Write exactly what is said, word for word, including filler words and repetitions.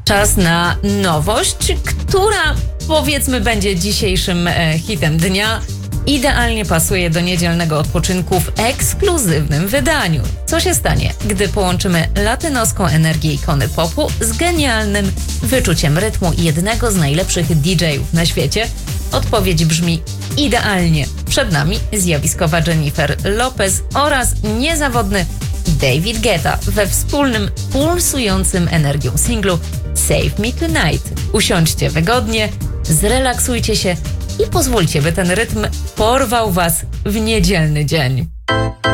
Czas na nowość, która powiedzmy będzie dzisiejszym e, hitem dnia. Idealnie pasuje do niedzielnego odpoczynku w ekskluzywnym wydaniu. Co się stanie, gdy połączymy latynoską energię ikony popu z genialnym wyczuciem rytmu jednego z najlepszych D J-ów na świecie? Odpowiedź brzmi idealnie. Przed nami zjawiskowa Jennifer Lopez oraz niezawodny David Guetta we wspólnym, pulsującym energią singlu Save Me Tonight. Usiądźcie wygodnie, zrelaksujcie się i pozwólcie, by ten rytm porwał was w niedzielny dzień.